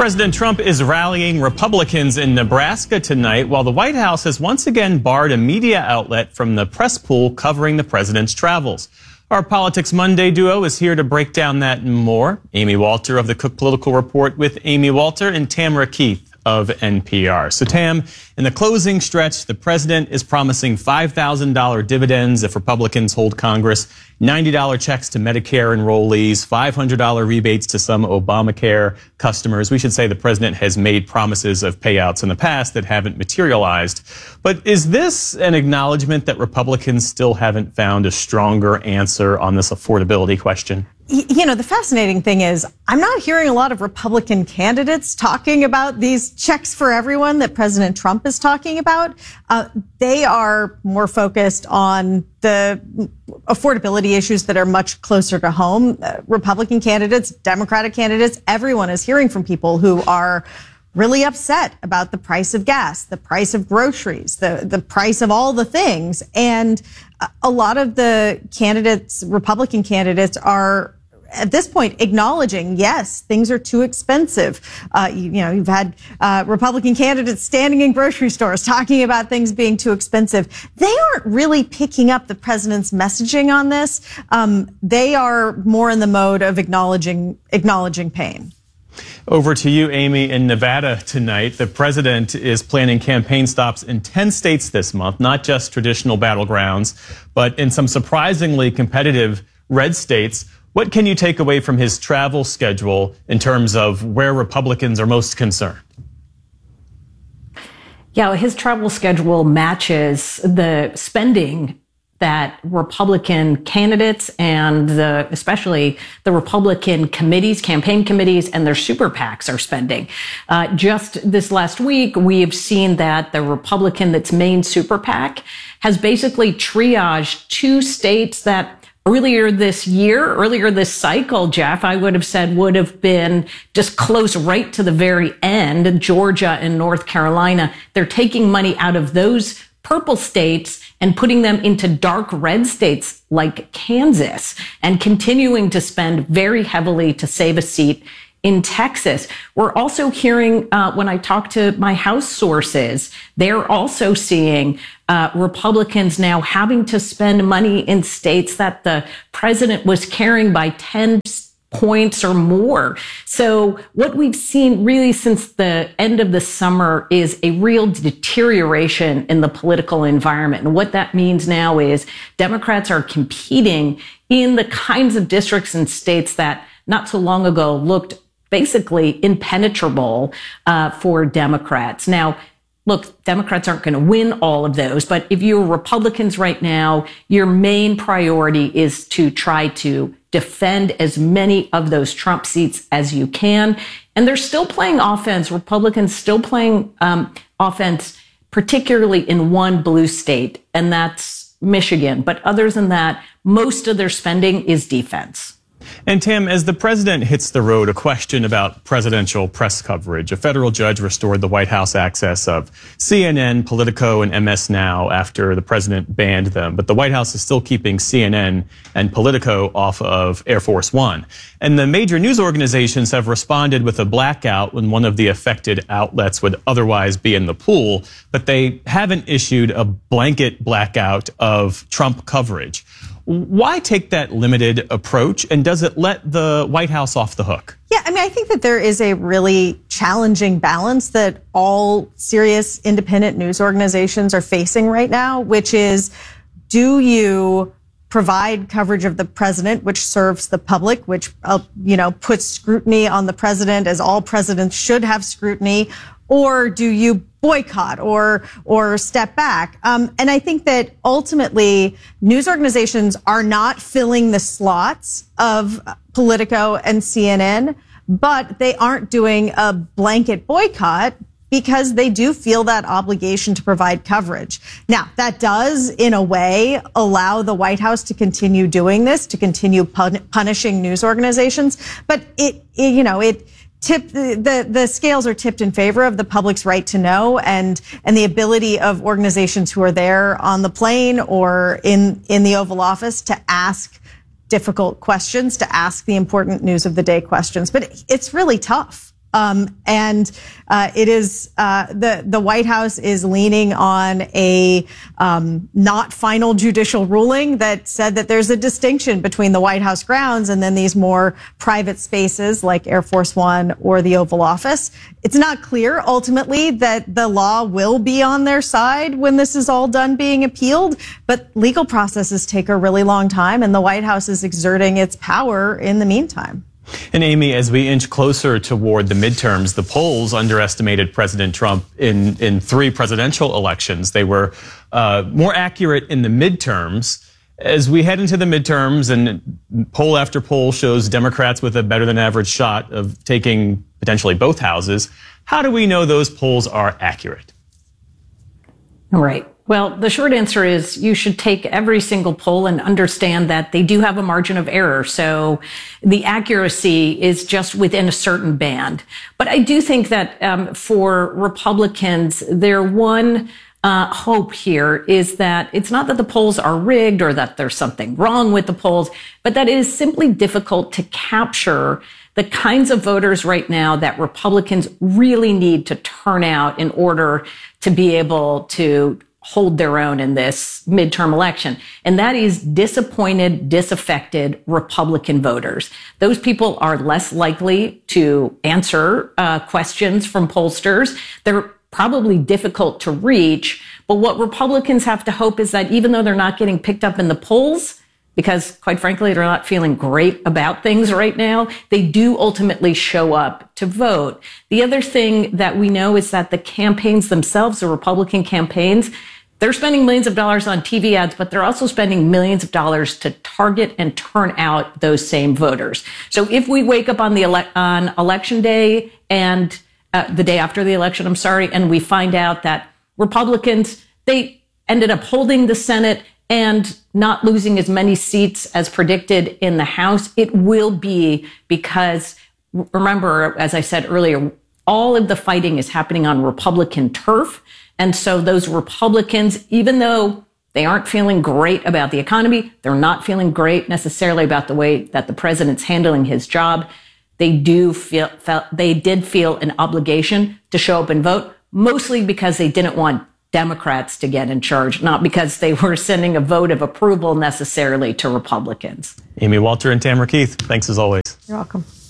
President Trump is rallying Republicans in Nebraska tonight, while the White House has once again barred a media outlet from the press pool covering the president's travels. Our Politics Monday duo is here to break down that and more. Amy Walter of the Cook Political Report with Amy Walter and Tamara Keith of NPR. So Tam, in the closing stretch, the president is promising $5,000 dividends if Republicans hold Congress, $90 checks to Medicare enrollees, $500 rebates to some Obamacare customers. We should say the president has made promises of payouts in the past that haven't materialized. But is this an acknowledgement that Republicans still haven't found a stronger answer on this affordability question? You know, the fascinating thing is I'm not hearing a lot of Republican candidates talking about these checks for everyone that President Trump is talking about. They are more focused on the affordability issues that are much closer to home. Republican candidates, Democratic candidates, everyone is hearing from people who are really upset about the price of gas, the price of groceries, the price of all the things. And a lot of the candidates, Republican candidates, are at this point acknowledging, yes, things are too expensive. You've had Republican candidates standing in grocery stores talking about things being too expensive. They aren't really picking up the president's messaging on this. They are more in the mode of acknowledging pain. Over to you, Amy, in Nevada tonight. The president is planning campaign stops in 10 states this month, not just traditional battlegrounds, but in some surprisingly competitive red states. What can you take away from his travel schedule in terms of where Republicans are most concerned? Yeah, his travel schedule matches the spending that Republican candidates and especially the Republican committees, campaign committees, and their super PACs are spending. Just this last week, we have seen that the Republican that's main super PAC has basically triaged two states that earlier this cycle, Jeff, I would have said would have been just close right to the very end, Georgia and North Carolina. They're taking money out of those purple states and putting them into dark red states like Kansas and continuing to spend very heavily to save a seat in Texas. We're also hearing, when I talk to my House sources, they're also seeing Republicans now having to spend money in states that the president was carrying by 10 points or more. So what we've seen really since the end of the summer is a real deterioration in the political environment. And what that means now is Democrats are competing in the kinds of districts and states that not so long ago looked basically impenetrable for Democrats. Now, look, Democrats aren't going to win all of those, but if you're Republicans right now, your main priority is to try to defend as many of those Trump seats as you can. And they're still playing offense. Republicans still playing offense, particularly in one blue state, and that's Michigan. But other than that, most of their spending is defense. And Tam, as the president hits the road, a question about presidential press coverage. A federal judge restored the White House access of CNN, Politico, and MS Now after the president banned them. But the White House is still keeping CNN and Politico off of Air Force One. And the major news organizations have responded with a blackout when one of the affected outlets would otherwise be in the pool, but they haven't issued a blanket blackout of Trump coverage. Why take that limited approach, and does it let the White House off the hook? Yeah, I mean, I think that there is a really challenging balance that all serious independent news organizations are facing right now, which is, do you provide coverage of the president, which serves the public, which, puts scrutiny on the president, as all presidents should have scrutiny, or do you boycott or step back? And I think that ultimately news organizations are not filling the slots of Politico and CNN, but they aren't doing a blanket boycott because they do feel that obligation to provide coverage. Now, that does, in a way, allow the White House to continue doing this, to continue punishing news organizations. But the scales are tipped in favor of the public's right to know and the ability of organizations who are there on the plane or in the Oval Office to ask difficult questions, to ask the important news of the day questions. But it's really tough. It is the White House is leaning on a not final judicial ruling that said that there's a distinction between the White House grounds and then these more private spaces like Air Force One or the Oval Office. It's not clear ultimately that the law will be on their side when this is all done being appealed, but legal processes take a really long time, and the White House is exerting its power in the meantime. And Amy, as we inch closer toward the midterms, the polls underestimated President Trump in 3 presidential elections. They were more accurate in the midterms. As we head into the midterms, and poll after poll shows Democrats with a better than average shot of taking potentially both houses, how do we know those polls are accurate? All right. Well, the short answer is you should take every single poll and understand that they do have a margin of error. So the accuracy is just within a certain band. But I do think that for Republicans, their one hope here is that it's not that the polls are rigged or that there's something wrong with the polls, but that it is simply difficult to capture the kinds of voters right now that Republicans really need to turn out in order to be able to hold their own in this midterm election. And that is disappointed, disaffected Republican voters. Those people are less likely to answer questions from pollsters. They're probably difficult to reach. But what Republicans have to hope is that even though they're not getting picked up in the polls, because quite frankly, they're not feeling great about things right now, they do ultimately show up to vote. The other thing that we know is that the campaigns themselves, the Republican campaigns, they're spending millions of dollars on TV ads, but they're also spending millions of dollars to target and turn out those same voters. So if we wake up on on election day and the day after the election, and we find out that Republicans, they ended up holding the Senate and not losing as many seats as predicted in the House, it will be because, remember, as I said earlier, all of the fighting is happening on Republican turf. And so those Republicans, even though they aren't feeling great about the economy, they're not feeling great necessarily about the way that the president's handling his job, they did feel an obligation to show up and vote, mostly because they didn't want Democrats to get in charge, not because they were sending a vote of approval necessarily to Republicans. Amy Walter and Tamara Keith, thanks as always. You're welcome.